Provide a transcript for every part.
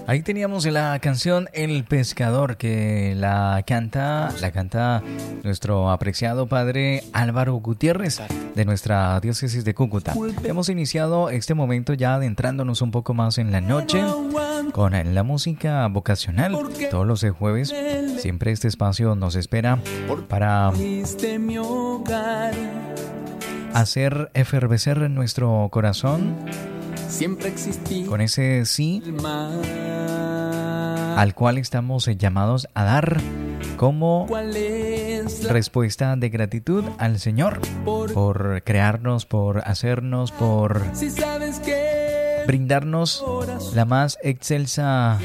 Ahí teníamos la canción El Pescador, que la canta nuestro apreciado padre Álvaro Gutiérrez de nuestra diócesis de Cúcuta. Hemos iniciado este momento ya adentrándonos un poco más en la noche con la música vocacional. Todos los jueves siempre este espacio nos espera para hacer efervecer nuestro corazón con ese sí al cual estamos llamados a dar como respuesta de gratitud al Señor por crearnos, por hacernos, por brindarnos la más excelsa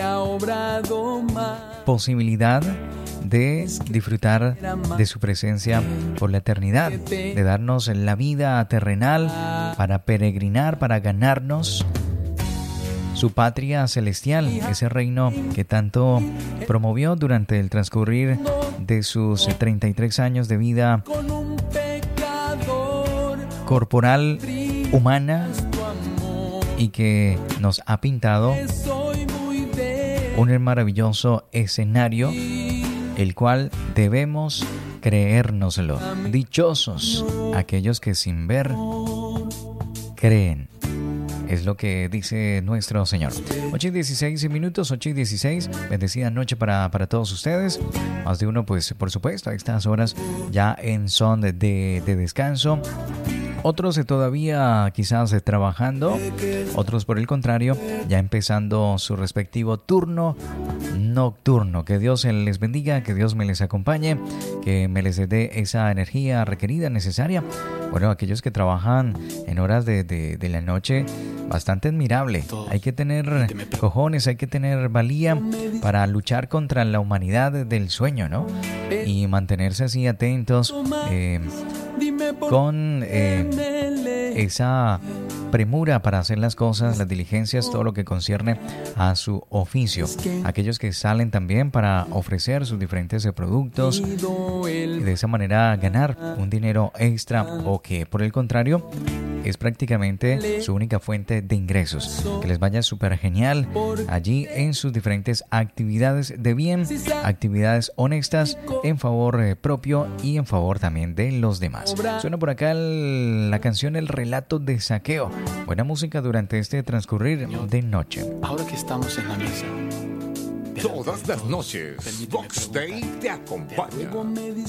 posibilidad de disfrutar de su presencia por la eternidad, de darnos la vida terrenal para peregrinar, para ganarnos su patria celestial, ese reino que tanto promovió durante el transcurrir de sus 33 años de vida corporal, humana, y que nos ha pintado un maravilloso escenario, el cual debemos creérnoslo. Dichosos aquellos que sin ver creen. Es lo que dice nuestro Señor. 8:16 minutos, 8:16. Bendecida noche para todos ustedes. Más de uno, pues, por supuesto, a estas horas ya en son de descanso. Otros todavía quizás trabajando, otros por el contrario ya empezando su respectivo turno nocturno. Que Dios les bendiga, que Dios me les acompañe, que me les dé esa energía requerida, necesaria. Bueno, aquellos que trabajan en horas de la noche, bastante admirable. Hay que tener cojones, hay que tener valía para luchar contra la humanidad del sueño, ¿no? Y mantenerse así atentos, con esa premura para hacer las cosas, las diligencias, todo lo que concierne a su oficio. Aquellos que salen también para ofrecer sus diferentes productos y de esa manera ganar un dinero extra, o que por el contrario es prácticamente su única fuente de ingresos. Que les vaya súper genial allí en sus diferentes actividades de bien, actividades honestas en favor propio y en favor también de los demás. Suena por acá la canción El Relato de Zaqueo. Buena música durante este transcurrir de noche. Ahora que estamos en la mesa, todas las noches, Vox Day te acompaña.